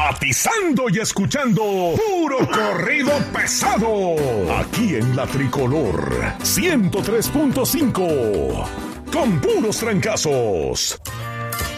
simpatizando y escuchando puro corrido pesado. Aquí en La Tricolor 103.5. Con puros trancazos.